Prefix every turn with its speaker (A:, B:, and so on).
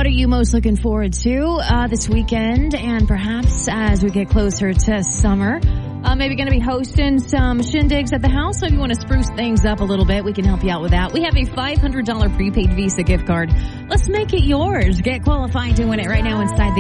A: what are you most looking forward to this weekend, and perhaps as we get closer to summer? Maybe going to be hosting some shindigs at the house. So if you want to spruce things up a little bit, we can help you out with that. We have a $500 prepaid Visa gift card. Let's make it yours. Get qualified to win it right now inside the